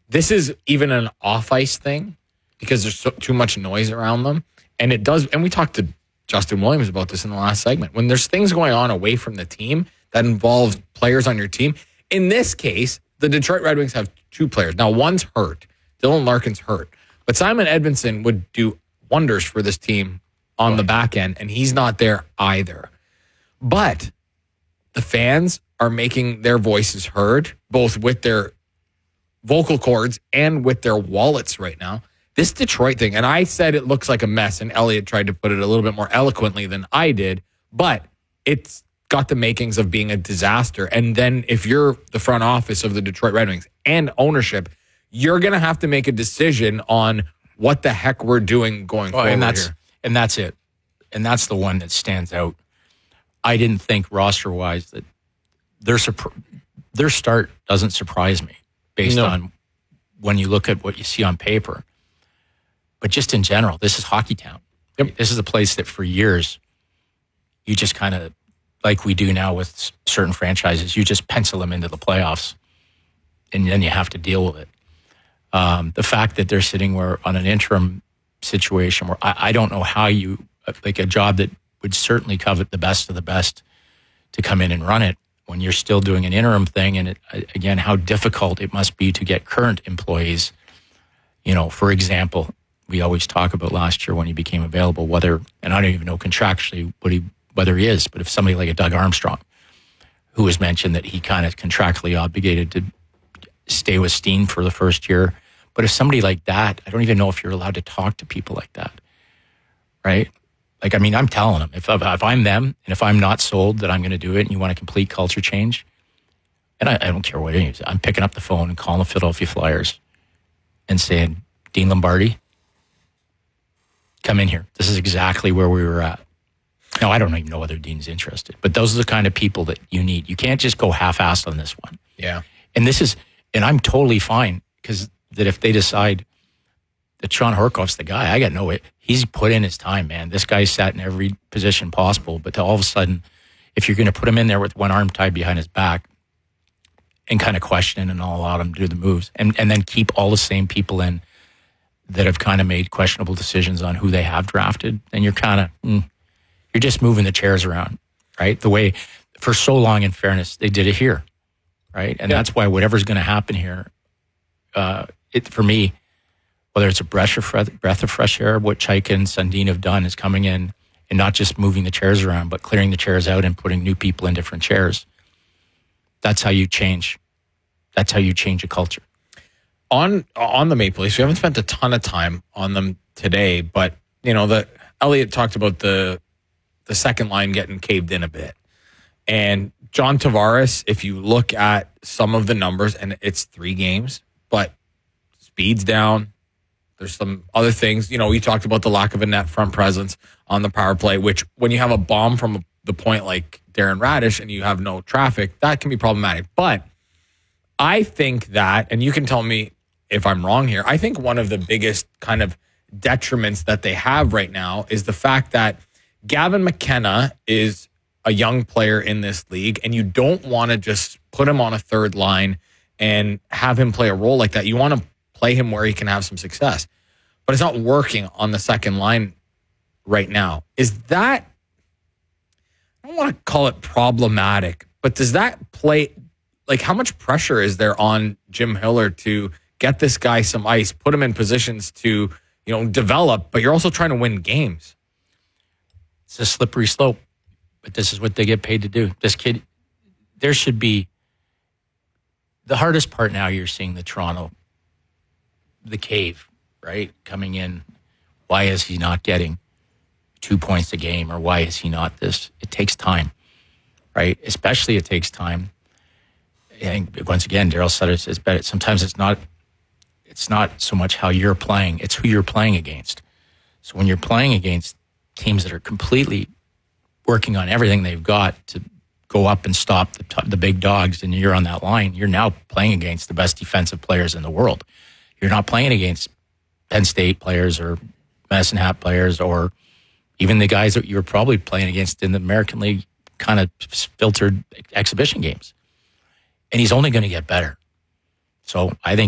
this is even an off-ice thing because there's too much noise around them. And it does, and we talked to Justin Williams about this in the last segment. When there's things going on away from the team that involve players on your team, in this case, the Detroit Red Wings have 2 players. Now, one's hurt. Dylan Larkin's hurt. But Simon Edvinsson would do wonders for this team on the back end, and he's not there either. But the fans are making their voices heard, both with their vocal cords and with their wallets right now. This Detroit thing, and I said it looks like a mess, and Elliot tried to put it a little bit more eloquently than I did, but it's got the makings of being a disaster. And then if you're the front office of the Detroit Red Wings and ownership, you're going to have to make a decision on what the heck we're doing going forward here. And that's it. And that's the one that stands out. I didn't think roster-wise that their start doesn't surprise me based on when you look at what you see on paper. But just in general, this is hockey town. Yep. This is a place that for years, you just kind of, like we do now with certain franchises, you just pencil them into the playoffs, and then you have to deal with it. The fact that they're sitting on an interim situation where I don't know how you, like a job that would certainly covet the best of the best to come in and run it when you're still doing an interim thing. And again, how difficult it must be to get current employees. You know, for example, we always talk about last year when he became available, and I don't even know contractually whether he is, but if somebody like a Doug Armstrong, who has mentioned that he kind of contractually obligated to stay with Steen for the first year. But if somebody like that, I don't even know if you're allowed to talk to people like that, right? Like, I mean, I'm telling them, if I'm them, and if I'm not sold that I'm going to do it, and you want a complete culture change, and I don't care what it is, I'm picking up the phone and calling the Philadelphia Flyers and saying, Dean Lombardi, come in here. This is exactly where we were at. Now, I don't even know whether Dean's interested, but those are the kind of people that you need. You can't just go half-assed on this one. Yeah. And I'm totally fine, because that if they decide that Sean Horkoff's the guy, I got no way. He's put in his time, man. This guy's sat in every position possible, but to all of a sudden, if you're going to put him in there with one arm tied behind his back and kind of question and all allow him to do the moves, and then keep all the same people in that have kind of made questionable decisions on who they have drafted, then you're kind of, you're just moving the chairs around, right? The way, for so long, in fairness, they did it here, right? And that's why whatever's going to happen here, for me, whether it's a breath of fresh air, what Chaika and Sundin have done is coming in and not just moving the chairs around, but clearing the chairs out and putting new people in different chairs. That's how you change. That's how you change a culture. On the Maple Leafs, we haven't spent a ton of time on them today, but you know, Elliot talked about the second line getting caved in a bit. And John Tavares, if you look at some of the numbers, and it's 3 games, but speed's down. There's some other things. You know, we talked about the lack of a net front presence on the power play, which when you have a bomb from the point like Darren Radish and you have no traffic, that can be problematic. But I think that, and you can tell me if I'm wrong here, I think one of the biggest kind of detriments that they have right now is the fact that Gavin McKenna is a young player in this league, and you don't want to just put him on a third line and have him play a role like that. You want to play him where he can have some success. But it's not working on the second line right now. Is that, I don't want to call it problematic, but does that play, like how much pressure is there on Jim Hiller to get this guy some ice, put him in positions to, you know, develop, but you're also trying to win games? It's a slippery slope, but this is what they get paid to do. This kid, there should be, the hardest part now, you're seeing the Toronto, the cave, right? Coming in. Why is he not getting 2 points a game, or why is he not this? It takes time, right? Especially it takes time. And once again, Daryl Sutter says better. Sometimes it's not so much how you're playing, it's who you're playing against. So when you're playing against teams that are completely working on everything they've got to go up and stop the big dogs, and you're on that line, you're now playing against the best defensive players in the world. You're not playing against Penn State players or Medicine Hat players, or even the guys that you were probably playing against in the American League kind of filtered exhibition games. And he's only going to get better. So I think